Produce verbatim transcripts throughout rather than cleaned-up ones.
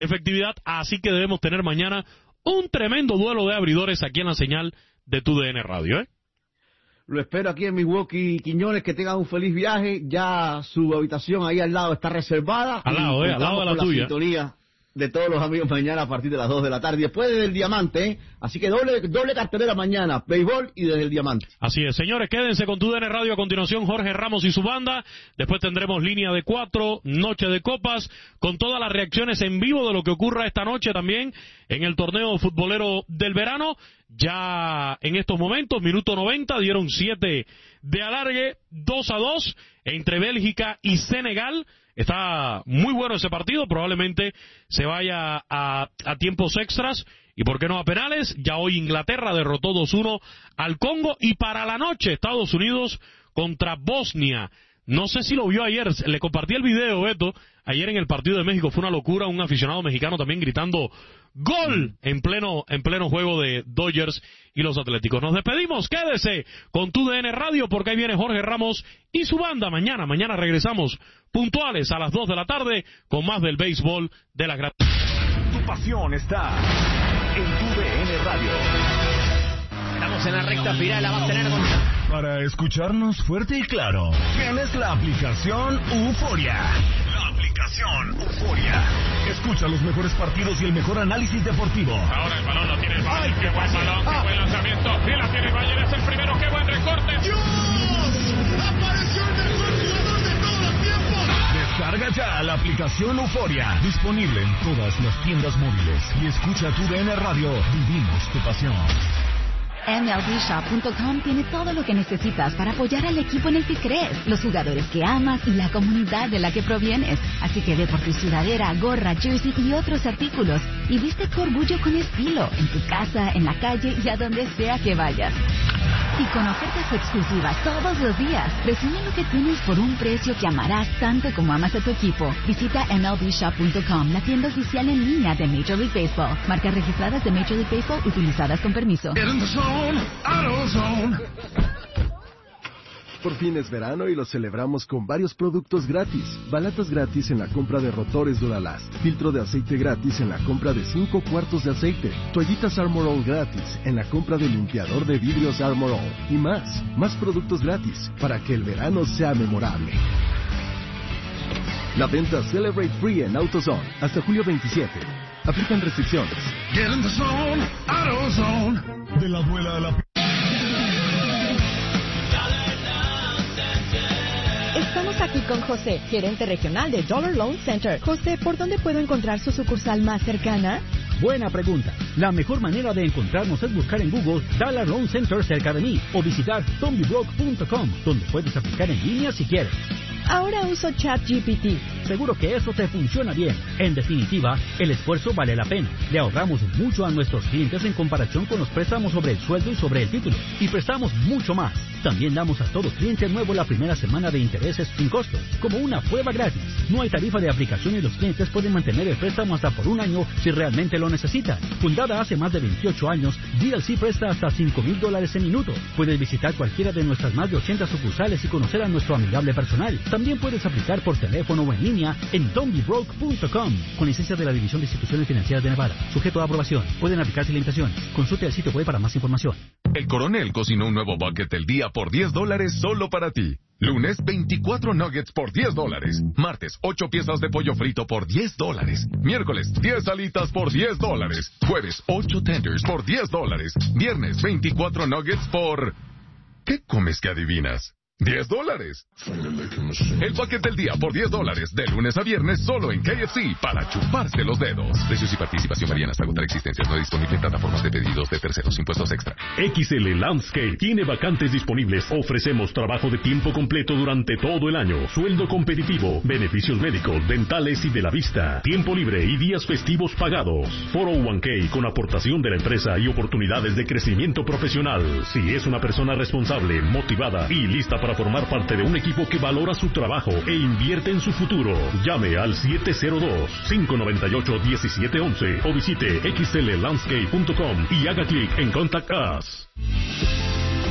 efectividad, así que debemos tener mañana un tremendo duelo de abridores aquí en la señal de tu D N Radio, ¿eh? Lo espero aquí en Milwaukee, Quiñones, que tengan un feliz viaje. Ya su habitación ahí al lado está reservada. Al lado, eh, al lado de la tuya. La sintonía de todos los amigos mañana a partir de las dos de la tarde. Después desde el Diamante, ¿eh? Así que doble doble cartelera mañana, béisbol y desde el Diamante. Así es, señores, quédense con tu D N Radio. A continuación, Jorge Ramos y su banda. Después tendremos línea de cuatro, noche de copas, con todas las reacciones en vivo de lo que ocurra esta noche también en el torneo futbolero del verano. Ya en estos momentos, minuto noventa, dieron siete de alargue, dos a dos entre Bélgica y Senegal. Está muy bueno ese partido, probablemente se vaya a, a tiempos extras y por qué no a penales. Ya hoy Inglaterra derrotó dos uno al Congo y para la noche Estados Unidos contra Bosnia. No sé si lo vio ayer, le compartí el video, Beto, ayer en el partido de México, fue una locura, un aficionado mexicano también gritando ¡gol! en pleno en pleno juego de Dodgers y los Atléticos. Nos despedimos, quédese con tu D N Radio porque ahí viene Jorge Ramos y su banda mañana. Mañana regresamos puntuales a las dos de la tarde con más del béisbol de la gran... Tu pasión está en tu D N Radio. Estamos en la recta final, la va a tener con... Para escucharnos fuerte y claro, tienes la aplicación Euforia. La aplicación Euforia. Escucha los mejores partidos y el mejor análisis deportivo. Ahora el balón lo tiene el Bayern. Qué buen balón, qué buen lanzamiento. Y la tiene el Bayern, es el primero. Qué buen recorte. ¡Dios! ¡Apareció el mejor jugador de todos los tiempos! Descarga ya la aplicación Euforia. Disponible en todas las tiendas móviles. Y escucha tu D N Radio. Vivimos tu pasión. M L B Shop punto com tiene todo lo que necesitas para apoyar al equipo en el que crees, los jugadores que amas y la comunidad de la que provienes. Así que ve por tu sudadera, gorra, jersey y otros artículos y viste tu orgullo con estilo, en tu casa, en la calle y a donde sea que vayas. Y con ofertas exclusivas todos los días, resume lo que tienes por un precio que amarás tanto como amas a tu equipo. Visita M L B Shop punto com, la tienda oficial en línea de Major League Baseball. Marcas registradas de Major League Baseball utilizadas con permiso. Por fin es verano y lo celebramos con varios productos gratis. Balatas gratis en la compra de rotores Duralast. Filtro de aceite gratis en la compra de cinco cuartos de aceite. Toallitas Armor All gratis en la compra de limpiador de vidrios Armor All. Y más, más productos gratis para que el verano sea memorable. La venta Celebrate Free en AutoZone hasta julio veintisiete. Aplican restricciones. Get in the zone, AutoZone. De la abuela a la... Estamos aquí con José, gerente regional de Dollar Loan Center. José, ¿por dónde puedo encontrar su sucursal más cercana? Buena pregunta. La mejor manera de encontrarnos es buscar en Google Dollar Loan Center cerca de mí o visitar tommy brock punto com, donde puedes aplicar en línea si quieres. Ahora uso ChatGPT. Seguro que eso te funciona bien. En definitiva, el esfuerzo vale la pena. Le ahorramos mucho a nuestros clientes en comparación con los préstamos sobre el sueldo y sobre el título. Y prestamos mucho más. También damos a todo cliente nuevo la primera semana de intereses sin costo, como una prueba gratis. No hay tarifa de aplicación y los clientes pueden mantener el préstamo hasta por un año si realmente lo necesitan. Fundada hace más de veintiocho años, D L C presta hasta cinco mil dólares en minuto. Puedes visitar cualquiera de nuestras más de ochenta sucursales y conocer a nuestro amigable personal. También puedes aplicar por teléfono o en línea en tommy brock punto com, con licencia de la División de Instituciones Financieras de Nevada. Sujeto a aprobación. Pueden aplicarse limitaciones. Consulte el sitio web para más información. El Coronel cocinó un nuevo bucket del día por diez dólares solo para ti. Lunes, veinticuatro nuggets por diez dólares. Martes, ocho piezas de pollo frito por diez dólares. Miércoles, diez alitas por diez dólares. Jueves, ocho tenders por diez dólares. Viernes, veinticuatro nuggets por... ¿Qué comes que adivinas? diez dólares. El paquete del día por diez dólares, de lunes a viernes, solo en K F C, para chuparse los dedos. Precios y participación varían hasta agotar existencias. No disponible en plataformas de pedidos de terceros, impuestos extra. X L Landscape tiene vacantes disponibles. Ofrecemos trabajo de tiempo completo durante todo el año. Sueldo competitivo, beneficios médicos, dentales y de la vista. Tiempo libre y días festivos pagados. cuatro oh uno K con aportación de la empresa y oportunidades de crecimiento profesional. Si es una persona responsable, motivada y lista para formar parte de un equipo que valora su trabajo e invierte en su futuro, llame al siete cero dos, cinco nueve ocho, uno siete uno uno o visite x l landscape punto com y haga clic en Contact Us.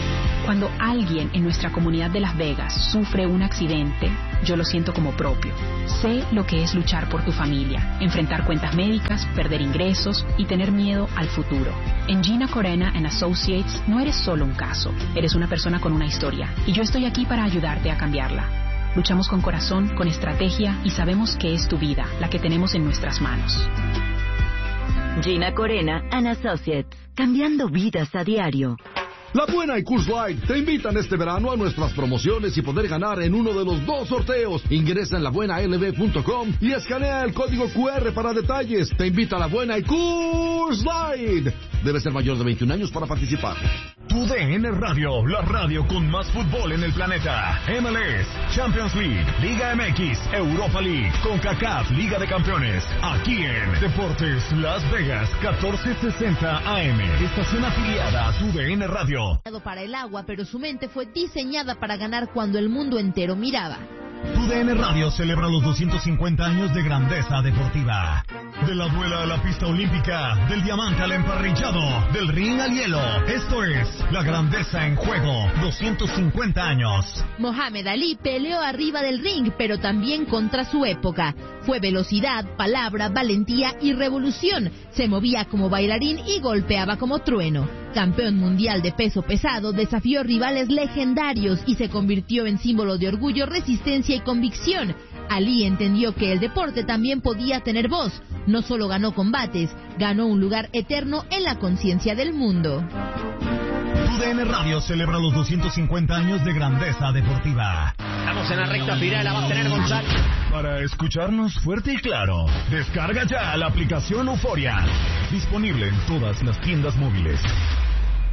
Cuando alguien en nuestra comunidad de Las Vegas sufre un accidente, yo lo siento como propio. Sé lo que es luchar por tu familia, enfrentar cuentas médicas, perder ingresos y tener miedo al futuro. En Gina Corena and Associates no eres solo un caso, eres una persona con una historia y yo estoy aquí para ayudarte a cambiarla. Luchamos con corazón, con estrategia y sabemos que es tu vida la que tenemos en nuestras manos. Gina Corena and Associates, cambiando vidas a diario. La Buena y Coors Light te invitan este verano a nuestras promociones y poder ganar en uno de los dos sorteos. Ingresa en la buena l b punto com y escanea el código cu erre para detalles. Te invita a La Buena y Coors Light. Debe ser mayor de veintiún años para participar. Tu D N Radio, la radio con más fútbol en el planeta. M L S, Champions League, Liga M X, Europa League, CONCACAF, Liga de Campeones. Aquí en Deportes Las Vegas, catorce sesenta A M. Estación afiliada a tu D N Radio. Para el agua, pero su mente fue diseñada para ganar cuando el mundo entero miraba. Tu D N Radio celebra los doscientos cincuenta años de grandeza deportiva. De la duela a la pista olímpica, del diamante al emparrillado, del ring al hielo. Esto es la grandeza en juego, doscientos cincuenta años. Mohamed Ali peleó arriba del ring, pero también contra su época. Fue velocidad, palabra, valentía y revolución. Se movía como bailarín y golpeaba como trueno. Campeón mundial de peso pesado, desafió rivales legendarios y se convirtió en símbolo de orgullo, resistencia y convicción. Ali entendió que el deporte también podía tener voz. No solo ganó combates, ganó un lugar eterno en la conciencia del mundo. Tu D N Radio celebra los doscientos cincuenta años de grandeza deportiva. Estamos en la recta final, la va a tener González. Para escucharnos fuerte y claro, descarga ya la aplicación Euforia. Disponible en todas las tiendas móviles.